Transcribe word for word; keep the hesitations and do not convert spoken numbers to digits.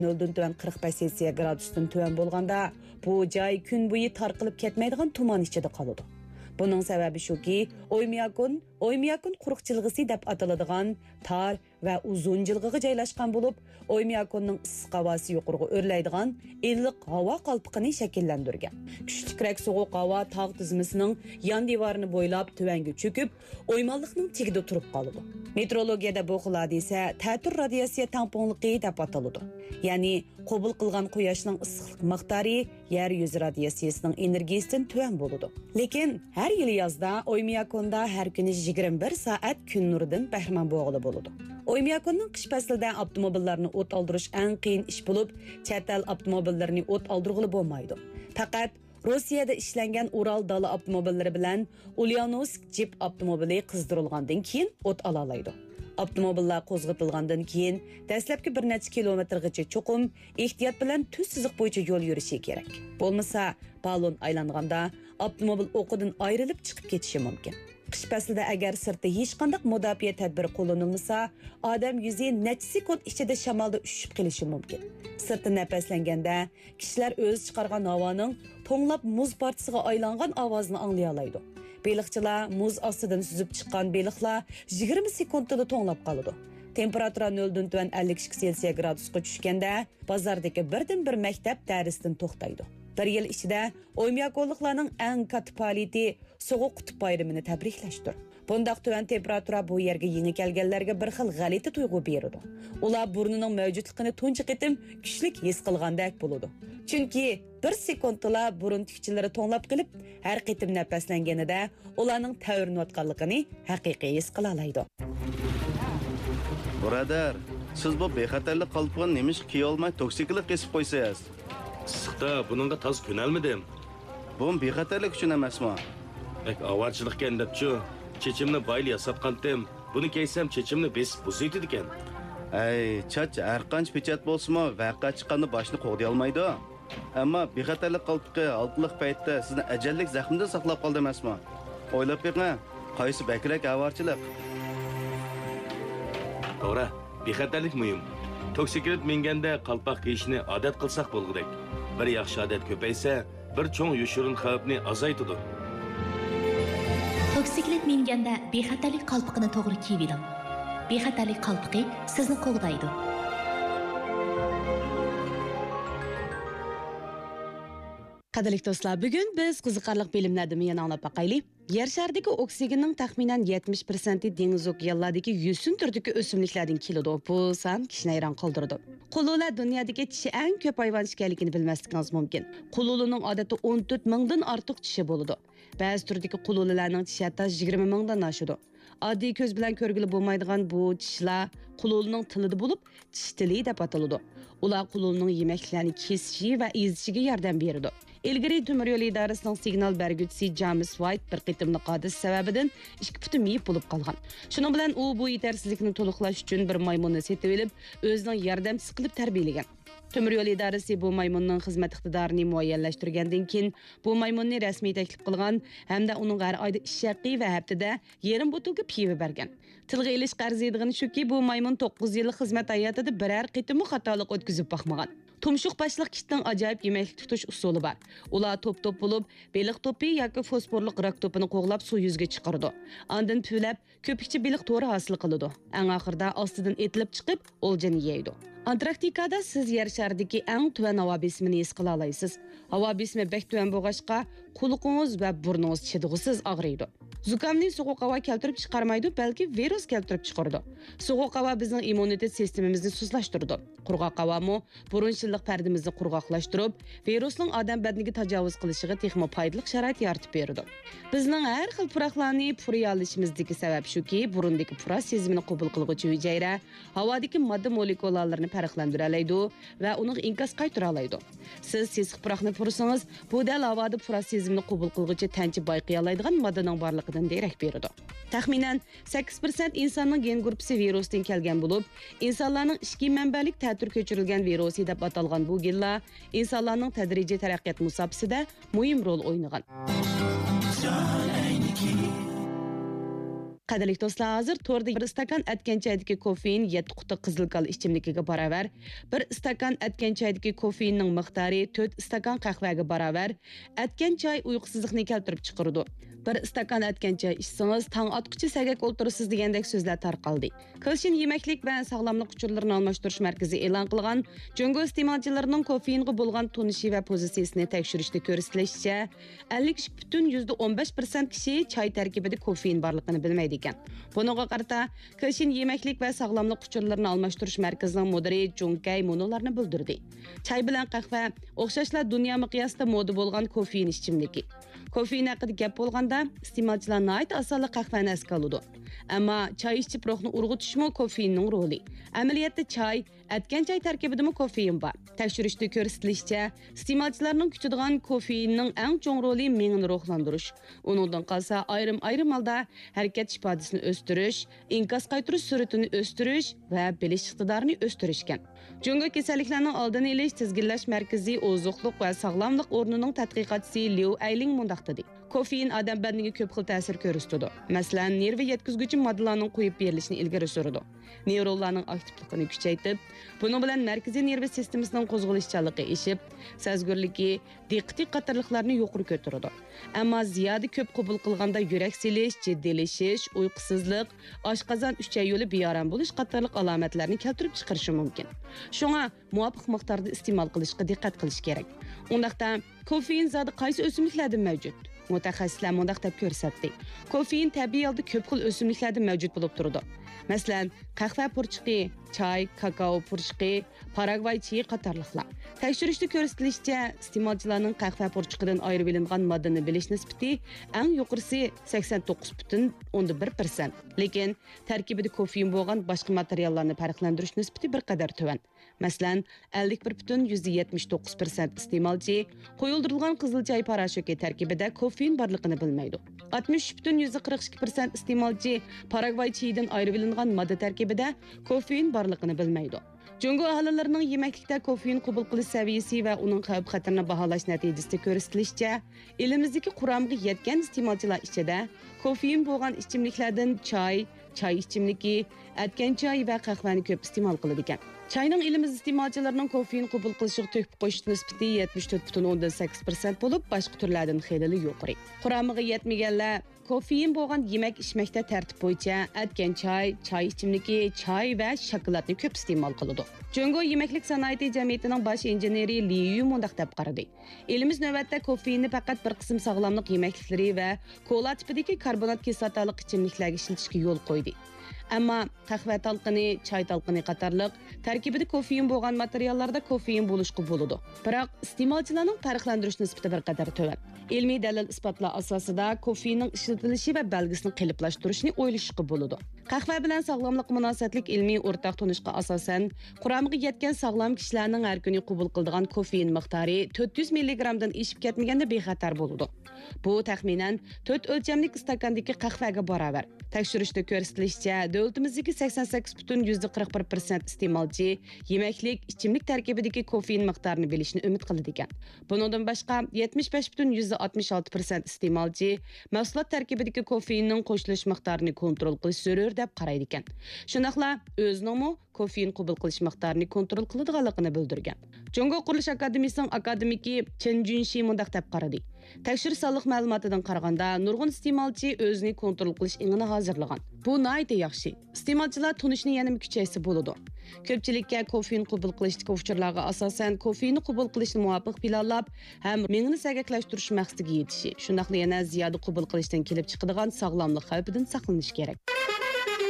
noldan tuvan qirq besh Selsiya gradusdan tuvan bo'lganda, bu joy kun bo'yi tarqalib ketmaydigan tuman ichida qoladi. Bunun sababi shuki, Oymyakon, Oymyakon quruq jilg'isi deb ataladigan tar va uzun jilg'iga joylashgan bo'lib, Oymyakonning issiq havosi yuqoriga o'rlaydigan iliq havo qalpiqini shakllantirgan. Kuchlikroq sovuq havo tog' tizmasining yon devorini bo'ylab tuvanga cho'kib, o'ymonliqning chigida turib qoladi. Meteorologiyada bu xil hodisa ta'tir radiatsiya tamponligi deb ataladi. Ya'ni qabul qilgan quyoshning issiqlik miqdori yer yuzi radiatsiyasining energiyasidan tuvan bo'ladi. Lekin har yil yozda Oymyakonda har kuni yigirma bir soat kun nuridan bahramand bo'lg'ili bo'ladi. Oymyakonning qish faslida avtomobillarni o't oldirish eng qiyin ish bo'lib, chet el avtomobillarini o't oldirg'ili bo'lmaydi. Faqat Rossiyada ishlangan Ural dala avtomobillari bilan Ulyanovsk Jeep avtomobili qizdirilgandan keyin o't ola oladi. Avtomobillar qo'zg'atilgandan keyin dastlabki bir necha kilometrgacha cho'qim ehtiyot bilan tuz siziq bo'yicha yo'l yurishi kerak. Bo'lmasa, balon aylanganda avtomobil o'qidan ayrilib chiqib ketishi mumkin. Qish faslida agar sirtda hech qanday mudofaa tadbiri qo'llanilmasa, odam yuzi necha sekund ichida shamolda ushib qolishi mumkin. Sirtda nafaslanganda kishilar o'z chiqargan havoning to'nglab muz partisiga aylangan ovozini anglay oladi. Beliqchilar muz ostidan suzib chiqqan beliqlar yigirma sekundda to'nglab qoladi. Temperatura noldan tuvan ellik ikki Selsiya gradusga tushganda bozordagi birdan bir maktab darsdan to'xtaydi. Bir yil ichida Oymyakonliklarning eng katta faoliyati sovuq qutb bayramini tabriklashdir. Bundaq tuvan temperatura bu yerga yangi kelganlarga bir xil g'alati tuyg'u beradi. Ular burnining mavjudligini tunji qitim kuchlik his qilgandek bo'ladi. Chunki bir sekundda burun tikchilari to'nglab qilib, har qitim nafaslanganida ularning tayyorlanayotganligini haqiqiy his qila oladi. Birodar, siz bu bexatarlik qalpog'ini nemish kiy olmay toksiklik kesib qo'ysangiz. Issiqda buningga toz ko'nalmadim. Bu bexatarlik uchun emasmi? Ek avarchilikkan debchi, chechimni bayli yasatqandim. Buni keysam chechimni besib buzaydi ekan. Ay, chach har qancha pechat bo'lsa-mo, vaqa chiqqanda boshni qo'g'day olmaydi. Ammo bexatarlik qalpoqi oltliq paytda sizni ajallik zaxmdan saqlab qoldi emasmi? O'ylab beqing, qaysi bakrak avarchilik? To'g'ri, bexatarlik muhim. Toksiklik menganda qalpoq kiyishni odat qilsak bo'lgudek. Bir yaxshi odat ko'paysa, bir cho'ng yoshirin xavfni azaytadi. Toksiklik menganda bexatarlik qalpoqini to'g'ri kiyib oling. Bexatarlik qalpoqi sizni qo'g'daydi. Qadrli do'stlar, bugun biz qiziqarli bilimlarni yana anglab baqaylik. Yer sharidagi oksigenning taxminan yetmish foizi dengiz okeanlaridagi yusin turdagi o'simliklardan keladi. Bu san kishini hayron qoldirdi. Qulular dunyodagi tishi eng ko'p hayvon ekanligini bilmasligingiz mumkin. Qulularning odatda o'n to'rt mingdan ortiq tishi bo'ladi. Ba'zi turdagi qulularning tishi hatto yigirma mingdan oshadi. Oddiy ko'z bilan ko'rgili bo'lmaydigan bu tishlar qululning tilida bo'lib, tish tili deb ataladi. Ular qululning yemeklarni kesishi va ezishiga yordam beradi. Ilgari temir yo'l idorasining signal berguvchisi James White bir qitimliq hodisa sababidan ikki puti miyib bo'lib qolgan. Shuning bilan u bu yetersizlikni to'liqlash uchun bir maymunni setib olib, o'zining yordamchisi qilib tarbiyalagan. Temir yo'l idorasi bu maymunning xizmat iqtidorini muayyanlashtirgandan keyin bu maymunni rasmiy taklif qilgan hamda uning har oyda ish haqi va haftada yarim botulka pivo bergan. Tilga ilish qarziydigani shuki, bu maymun to'qqiz yillik xizmat hayotida biror qitimli xatolik o'tkazib boqmagan. Tumshuq başlıq kitning ajoyib yemaklik tutish usuli bor. Ular top-top bo'lib, beliq to'pi yoki fosforlik rak to'pini qo'g'lab suv yuzga chiqaradi. Ondan puvlab, ko'pikcha beliq to'ri hosil qiladi. Eng oxirida ostidan etilib chiqib, o'ljani yeydi. Antarktikada siz yer sharidagi eng tuvan havo besimini his qila olasiz. Havo besimi bek tuvan bo'lg'achqa, quliqingiz va burningiz chidg'isiz og'riydi. Zukamni sovuq havo keltirib chiqarmaydi, balki virus keltirib chiqaradi. Sovuq havo bizning immunitet sistemamizni suzlashtiradi. Qurg'oq havomi burun shilliq pardamizni qurg'oqlashtirib, virusning odam badaniga tajovuz qilishiga texmo foydali sharoit yaratib beradi. Bizning har xil puraqlarni puriy olishimizdagi sabab shuki, burundagi pura sezimini qabul qiluvchi hujayra havodagi modda molekulalarini farqlantira oladi va uning inkas qaytara oladi. Siz sesiq puraqni pursangiz, bu dal havoda pura sezimini qabul qiluvchi tanchi bayqiy oladigan moddaning borligidan derak beradi. Taxminan sakkiz foiz insonning gen guruhi virusdan kelgan bo'lib, insonlarning ichki manbalik ta'tir ko'chirilgan virusi deb atalgan bu genlar insonlarning tadrijiy taraqqiyot musofasida muhim rol o'ynagan. Qadrli do'stlar, hozir to'rda bir stakan atgan chaydagi kofein yetti quti qizil kal ichimligiga baravar. Bir stakan atgan chaydagi kofeinning miqdori to'rt stakan qahvaga baravar. Atgan chay uyqusizlikni keltirib chiqaradi. Bir stakan atgan chay ichsangiz tong otquchi sagak o'ltirasiz degandek so'zlar tarqaldi. Kalsium yemaklik va sog'lomlik uchurlarini almashtirish markazi e'lon qilgan Jungo iste'molchilarining kofeinga bo'lgan tunishi va pozitsiyasini tekshirishda ko'rsatilishicha, ellik ikki butun o'n besh foiz kishi chay tarkibida kofein borligini bilmaydi ekan. Bunga qarata kalsium yemaklik va sog'lomlik uchurlarini almashtirish markazining mudiri Junkay munolarni bildirdi. Chay bilan qahva o'xshashla dunyo miqyosida moda bo'lgan kofein ichimligi. Kofein haqida gap bo'lganda iste'molchilar nihoyat osonli qahvani asga oladi. Ammo chay ichib ruhni urg'utishmi kofeinning roli. Amaliyotda chay, atgan chay tarkibida kofein bor. Tekshirishda ko'rsatilishicha, iste'molchilarning kutadigan kofeinning eng chong roli miyani ruhlantirish. Uningdan qolsa ayrim-ayrim holda harakat ifodasini o'stirish, inkas qaytarish sur'atini o'stirish va bilish iqtidorini o'stirish ekan. Jungo kasalliklarning oldini olish tizginlash markazi ozuqliq va sog'lomlik o'rnining tadqiqotchisi Liu Ailing mundaq dedi. Kofein odam badaniga ko'p xil ta'sir ko'rsatadi. Masalan, nerva yetkazuvchi moddalarning qo'yib berilishini ilgari suradi. Neyronlarning aktivligini kuchaytirib, buning bilan markaziy nerva sistemasining qo'zg'alishchanligi eshib, sezgirligi, diqqati qatorliqlarni yuqori ko'taradi. Ammo ziyoda ko'p qabul qilganda yurak silish, jiddiylashish, uyqusizlik, oshqozon uchay yo'li beoram bo'lish qatorliq alomatlarni keltirib chiqarishi mumkin. Shunga muvofiq miqdorda iste'mol qilishga diqqat qilish kerak. Undaqda kofein zodi qaysi o'simliklarda mavjud? Mutaxassislar mundaq deb ko'rsatdi. Kofein tabiiy holda ko'p xil o'simliklarda mavjud bo'lib turadi. Masalan, qahva purchiqi, chay, kakao purchiqi, Paragvay chayi qatorliqlar. Tekshirishda ko'rsatilishicha, iste'molchilarning qahva purchiqidan ayirib olingan moddani bilish nisbati eng yuqorisi sakson to'qqiz butun o'n bir foiz. Lekin tarkibida kofein bo'lgan boshqa materiallarni farqlantirish nisbati bir qadar tuvan. Masalan, ellik bir butun yetmish to'qqiz foiz iste'molchi qo'yildirilgan qizil chay parashuki tarkibida kofein borligini bilmaydi. oltmish butun qirq ikki foiz iste'molchi Paragvay chayidan ayirib olingan modda tarkibida kofein borligini bilmaydi. Jungo aholilarining yemaklikda kofein qabul qilish saviyasi va uning xavf xatarini baholash natijasida ko'rsatilishicha, elimizdagi quramga yetgan iste'molchilar ichida kofein bo'lgan ichimliklardan chay, chay ichimligi, atgan chay va qahvani ko'p iste'mol qiladi ekan. Chayning elimiz iste'molchilarining kofein qabul qilishiga to'kib qo'yish nisbati yetmish to'rt butun o'n sakkiz foiz bo'lib, boshqa turlardan xeyli yuqori. Quramiga yetmaganlar kofein bo'lgan yemak ichmakda tartib bo'yicha atgan chay, chay ichimligi, chay va shokoladni ko'p iste'mol qiladi. Jungo yemaklik sanoati jamiyatining bosh injeneri Li Yu mundaq deb qaradi. Elimiz navbatda kofeinni faqat bir qism sog'lomlik yemakliklari va kola tipidagi karbonat kislotali ichimliklarga ishlatishga yo'l qo'ydi. Ammo qahva talqini, chay talqini qatorliq tarkibida kofein bo'lgan materiallarda kofein bo'lishga bo'ladi. Biroq iste'molchilarning farqlantirish nisbati bir qadar tuvan. Ilmiy dalil isbotlar asosida kofeinning ishlatilishi va belgisini qiliplashtirishni o'ylashga bo'ladi. Qahva bilan sog'lomlik munosabatlik ilmiy o'rtaq tunishga asosan quramiga yetgan sog'lom kishilarning har kuni qabul qiladigan kofein miqdori to'rt yuz milligramdan oshib ketmaganda bexatar bo'ladi. Bu taxminan to'rt o'lchamlik stakandagi qahvaga barobar. Tekshirishda ko'rsatilishicha, davlatimizdagi sakson sakkiz butun qirq bir foiz iste'molchi yemaklik, ichimlik tarkibidagi kofein miqdorini bilishni umid qiladi ekan. Bundan boshqa yetmish besh butun oltmish olti foiz iste'molchi mahsulot tarkibidagi kofeinning qo'shilish miqdorini kontrol qilish zarur deb qaraydi ekan. Shundaqla o'zining kofein qabul qilish miqdorini kontrol qiladiganligini bildirgan. Jungo qurilish akademiyasining akademiki Chen Junshi mundaq deb qaradi. Tekshirish sonliq ma'lumotidan qaraganda, nurg'un iste'molchi o'zini kontrol qilish ingini hozirlagan. Bu nihoyat yaxshi. Iste'molchilar tunishni yana kuchaysa bo'ladi. Ko'pchilikka kofein qabul qilishdagi uchurlarga asosan kofeinni qabul qilishni muvofiq planlab, ham mingni sagaklashtirish maqsadiga yetishi, shundaqla yana ziyoda qabul qilishdan kelib chiqadigan sog'lomlik xavfidan saqlanish kerak.